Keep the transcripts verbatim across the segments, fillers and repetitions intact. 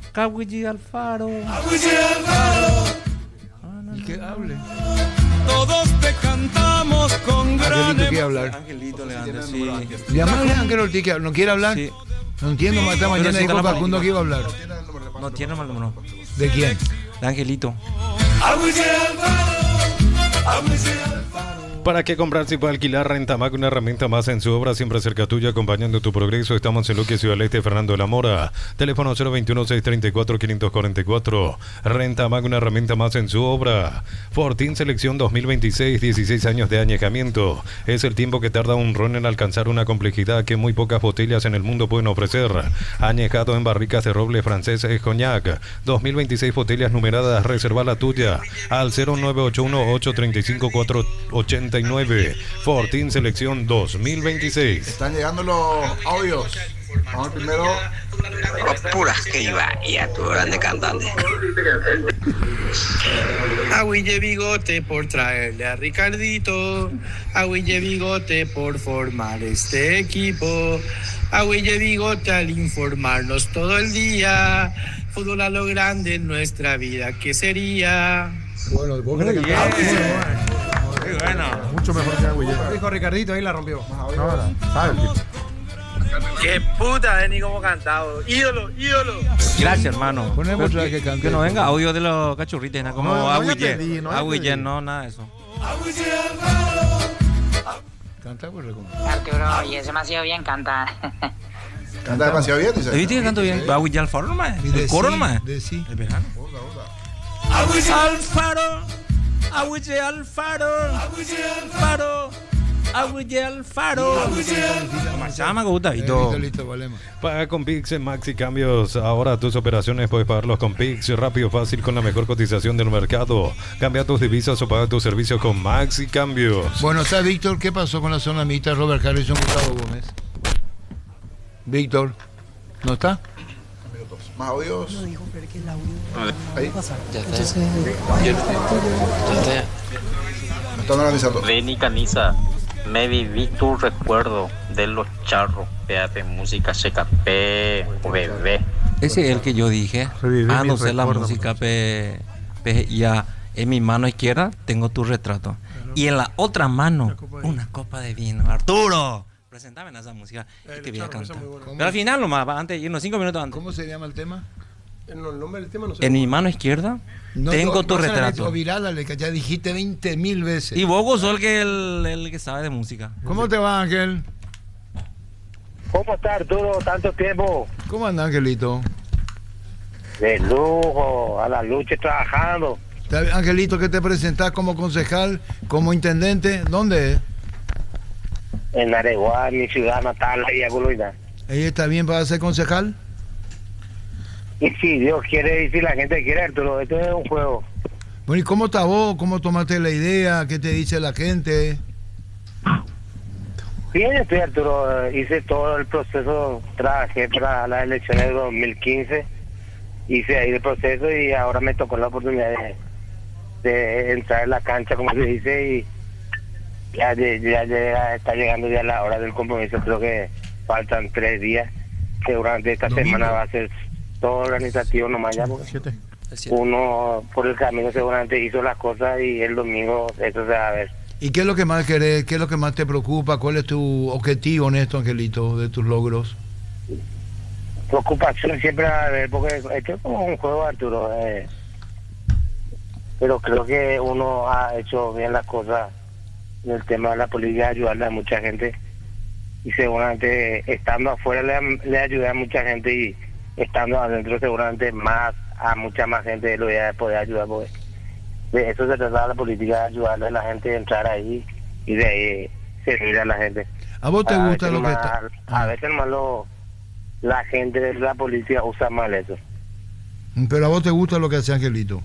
Kawiji Alfaro. Y que hable. Todos te cantamos con gran Angelito quiere hablar. Angelito Leandro, sí. Llamarle a Ángel Ortiz, ¿no quiere hablar? Sí. No entiendo, esta Pero mañana sí dijo está la Facundo que iba a hablar. No tiene mal número. ¿De quién? De Angelito. ¿Para qué comprar si puede alquilar? Rentamac, una herramienta más en su obra, siempre cerca tuya, acompañando tu progreso. Estamos en Luque, Ciudad del Este, Fernando de la Mora. Teléfono cero veintiuno, seiscientos treinta y cuatro, quinientos cuarenta y cuatro. Rentamac, una herramienta más en su obra. Fortín Selección dos mil veintiséis, dieciséis años de añejamiento. Es el tiempo que tarda un ron en alcanzar una complejidad que muy pocas botellas en el mundo pueden ofrecer. Añejado en barricas de roble francés es coñac. dos mil veintiséis botellas numeradas, reserva la tuya al cero nueve ocho uno, ocho tres cinco, cuatro ocho nueve. Fortín Selección dos mil veintiséis. Están llegando los audios. Vamos primero. Los puras que iba y a tu grande cantante. Agüille Bigote por traerle a Ricardito. Agüille Bigote por formar este equipo. Agüille Bigote al informarnos todo el día. Fútbol a lo grande en nuestra vida, ¿qué sería? Bueno, vos querés cantar. Muy bueno. Mucho mejor que Agüille. Dijo Ricardito, ahí la rompió. Ahora, ¿sabes? ¡Qué puta, Benny, cómo cantado! ¡Ídolo, ídolo! Gracias, hermano. Ponemos Pero otra que cante. Que no venga audio de los cachurritos, ¿no? Como No, no voy a Agüille. pedir, no voy a Agüille, pedir. no, nada de eso. Canta por recomendar. Arturo, y es demasiado bien canta. Canta demasiado bien, dice. ¿Viste que canto bien? Agüille Alfaro nomás. Y de El coro sí, nomás. de sí. El verano. Agüille Alfaro. Agüille Alfaro. Agüille Alfaro. Agüille Alfaro. Más llama que gusta, Listo, listo, valemos. Paga con Pix en Maxi Cambios. Ahora tus operaciones puedes pagarlos con Pix. Rápido, fácil, con la mejor cotización del mercado. Cambia tus divisas o paga tus servicios con Maxi Cambios. Bueno, ¿sabes, Víctor, qué pasó con la zona mixta Robert Harrison, Gustavo Gómez? Víctor, ¿no está? Más audios. No dijo, pero que el audio. Ahí. Ya está. Ya está. Me están organizando. Benny Caniza, me viví tu recuerdo de los charros. P A P Música C K P, bebé. Ese es el que yo dije. Reviví Ah, no mi sé la recuerdo, música P, P y A. En mi mano izquierda tengo tu retrato. Y en la otra mano, una copa de vino. Arturo, presentame esa música. Y te voy a cantar. Pero al final nomás, va, antes de irnos cinco minutos antes. ¿Cómo se llama el tema? No, el nombre del tema no sé. En mi mano izquierda No, tengo no, tu no se la retrato. metió viral, Ale, que ya dijiste veinte mil veces. Y vos sos el que, el, el que sabe de música. ¿Cómo te va, Ángel? ¿Cómo está, Arturo? Tanto tiempo. ¿Cómo anda, Angelito? De lujo, a la lucha trabajando. Está bien, Angelito, que te presentás como concejal, como intendente, ¿dónde es? En Areguá, mi ciudad natal, ahí a Guluina. ¿Ella está bien para ser concejal? Y si Dios quiere y si la gente quiere, Arturo, esto es un juego. Bueno, ¿y cómo está vos? ¿Cómo tomaste la idea? ¿Qué te dice la gente? Bien, estoy, Arturo. Hice todo el proceso, trabajé para las elecciones de dos mil quince. Hice ahí el proceso y ahora me tocó la oportunidad de, de entrar en la cancha, como se dice, y ya, ya, ya, ya está llegando ya la hora del compromiso. Creo que faltan tres días. Seguramente esta Domingo. semana va a ser todo organizativo nomás ya, porque uno por el camino seguramente hizo las cosas y el domingo eso se va a ver. ¿Y qué es lo que más querés? ¿Qué es lo que más te preocupa? ¿Cuál es tu objetivo en esto, Angelito, de tus logros? Preocupación siempre va a haber, porque esto es como un juego, Arturo. Eh, pero creo que uno ha hecho bien las cosas en el tema de la política, ayudarle a mucha gente. Y seguramente estando afuera le, le ayudé a mucha gente y estando adentro seguramente más a mucha más gente lo voy a poder ayudar, porque de eso se trata la política, ayudarle a la gente a entrar ahí y de ahí servir a la gente. ¿A vos te A gusta veces lo que nomás- está? A veces nomás lo, la gente de la política usa mal eso. Pero a vos te gusta lo que hace Angelito.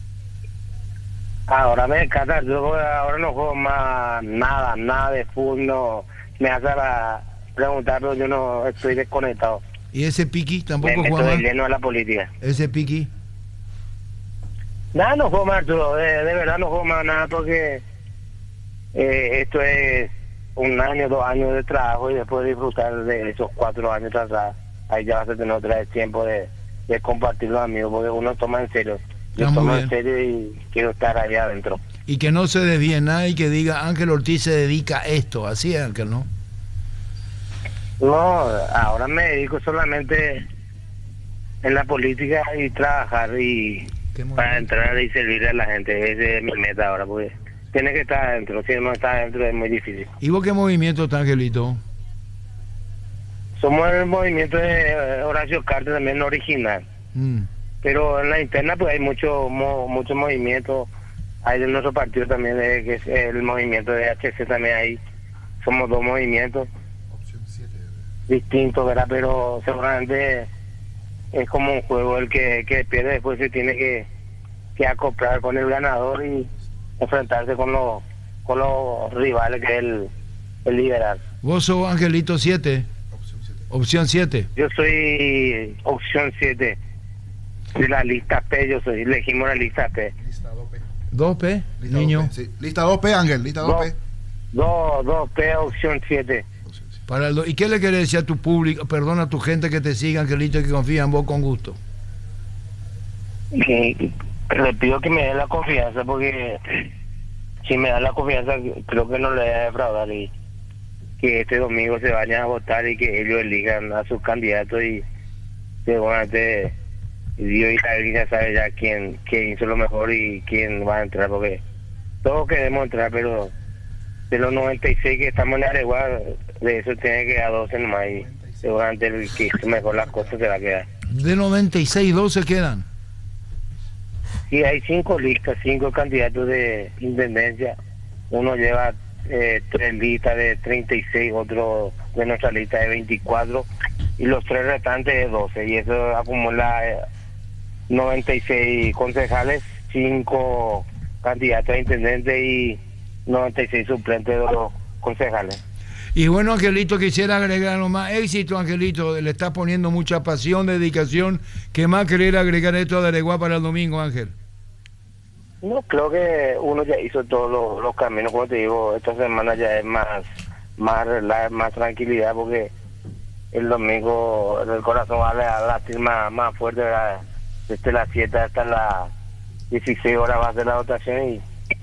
Ahora me encanta, yo ahora no juego más nada, nada de fútbol, no me hace la preguntar, pero yo no estoy desconectado. ¿Y ese Piqui Me tampoco meto juega de más? lleno a la política. ¿Ese Piqui? Nada, no juego más, Arturo, de, de verdad no juego más nada porque eh, esto es un año, dos años de trabajo y después disfrutar de esos cuatro años atrás, ahí ya vas a tener otra vez tiempo de, de compartir los amigos, porque uno toma en serio. Yo Está muy tomo bien. en serio y quiero estar allá adentro. Y que no se desvíe nada y que diga Ángel Ortiz se dedica a esto, así es Ángel, ¿no? No, ahora me dedico solamente en la política y trabajar y para entrar y servir a la gente. Esa es mi meta ahora, porque tiene que estar adentro. Si no está adentro es muy difícil. ¿Y vos qué movimiento está, Angelito? Somos el movimiento de Horacio Cartes, también original. Mm. Pero en la interna pues hay mucho mo, mucho movimiento. Hay de nuestro partido también, eh, que es el movimiento de H C también hay. Somos dos movimientos distintos, ¿verdad? Pero seguramente es como un juego, el que, que pierde después se tiene que, que acoplar con el ganador y enfrentarse con los con los rivales, que es el, el liberal. ¿Vos sos Angelito siete? Opción siete. Yo soy opción siete de la lista P, yo soy, elegimos la lista P. dos P, niño. Sí. Lista dos P, Ángel, lista dos P. dos, dos P, opción siete. Para el do- ¿Y qué le querés decir a tu público, perdón, a tu gente que te siga, Angelito, que confía en vos con gusto? Y le pido que me dé la confianza, porque si me da la confianza creo que no le voy a defraudar, y que este domingo se vayan a votar y que ellos elijan a sus candidatos, y seguramente Dios y la Virgen ya sabe ya quién, quién hizo lo mejor y quién va a entrar, porque todos queremos entrar, pero de los noventa y seis que estamos en Areguá, de eso tiene que quedar doce nomás, y seguramente el que hizo mejor las cosas se va a quedar. De noventa y seis, doce quedan. Sí, hay cinco listas, cinco candidatos de intendencia. Uno lleva eh, tres listas de treinta y seis, otro de nuestra lista de veinticuatro, y los tres restantes de doce, y eso acumula eh, noventa y seis concejales, cinco candidatos a intendente y noventa y seis suplentes de los concejales. Y bueno, Angelito, quisiera agregar más éxito, Angelito. Le estás poniendo mucha pasión, dedicación. ¿Qué más querer agregar esto de Areguá para el domingo, Ángel? No, creo que uno ya hizo todos los, los caminos, como te digo, esta semana ya es más, más relax, más tranquilidad, porque el domingo el corazón va a latir más, más fuerte, ¿verdad? Desde las siete hasta las dieciséis horas va a ser la votación, y